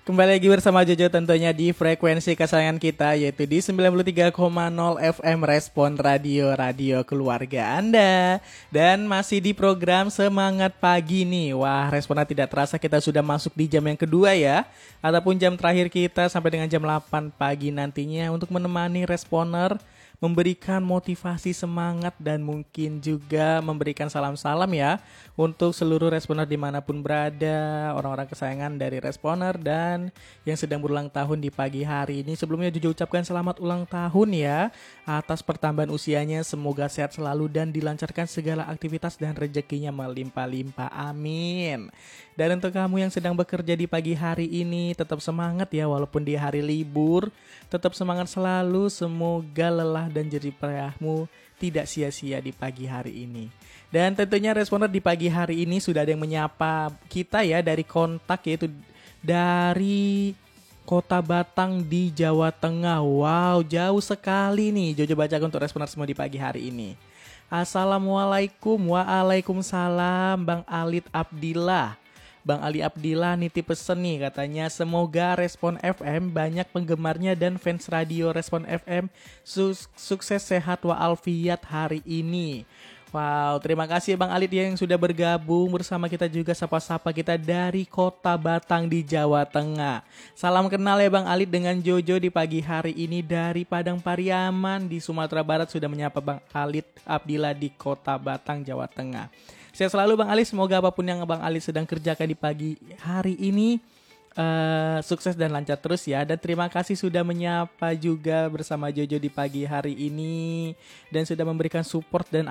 Kembali lagi bersama Jojo tentunya di frekuensi kesayangan kita yaitu di 93,0 FM Respon Radio Keluarga Anda. Dan masih di program Semangat Pagi nih. Wah, responnya tidak terasa kita sudah masuk di jam yang kedua ya. Ataupun jam terakhir kita sampai dengan jam 8 pagi nantinya untuk menemani responer, memberikan motivasi semangat dan mungkin juga memberikan salam-salam ya untuk seluruh responer dimanapun berada, orang-orang kesayangan dari responer dan yang sedang berulang tahun di pagi hari ini. Sebelumnya Jojo ucapkan selamat ulang tahun ya atas pertambahan usianya, semoga sehat selalu dan dilancarkan segala aktivitas dan rezekinya melimpah-limpah, amin. Dan untuk kamu yang sedang bekerja di pagi hari ini, tetap semangat ya walaupun di hari libur. Tetap semangat selalu, semoga lelah dan jerih payahmu tidak sia-sia di pagi hari ini. Dan tentunya responer di pagi hari ini sudah ada yang menyapa kita ya dari kontak, yaitu dari Kota Batang di Jawa Tengah. Wow, jauh sekali nih. Jojo baca untuk responer semua di pagi hari ini. Assalamualaikum, waalaikumsalam Bang Alit Abdillah. Bang Ali Abdillah nitip pesen nih, katanya semoga Respon FM banyak penggemarnya dan fans radio Respon FM sukses sehat wa'alfiat hari ini. Wow, terima kasih Bang Alit yang sudah bergabung bersama kita juga, sapa-sapa kita dari Kota Batang di Jawa Tengah. Salam kenal ya Bang Alit dengan Jojo di pagi hari ini dari Padang Pariaman di Sumatera Barat, sudah menyapa Bang Alit Abdillah di Kota Batang, Jawa Tengah. Sehat selalu Bang Ali, semoga apapun yang Bang Ali sedang kerjakan di pagi hari ini sukses dan lancar terus ya. Dan terima kasih sudah menyapa juga bersama Jojo di pagi hari ini dan sudah memberikan support dan